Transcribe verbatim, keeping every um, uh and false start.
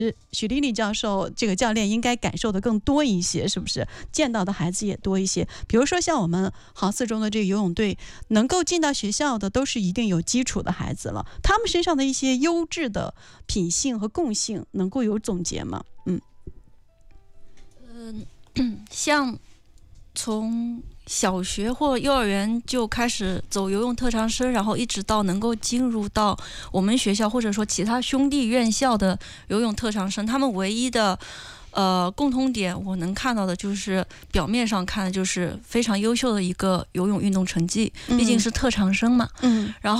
许丽丽教授这个教练应该感受的更多一些，是不是？见到的孩子也多一些。比如说像我们杭四中的这个游泳队，能够进到学校的都是一定有基础的孩子了，他们身上的一些优质的品性和共性能够有总结吗？嗯， 嗯，像从小学或幼儿园就开始走游泳特长生，然后一直到能够进入到我们学校或者说其他兄弟院校的游泳特长生，他们唯一的呃共通点，我能看到的就是表面上看就是非常优秀的一个游泳运动成绩，毕竟是特长生嘛。 嗯， 然后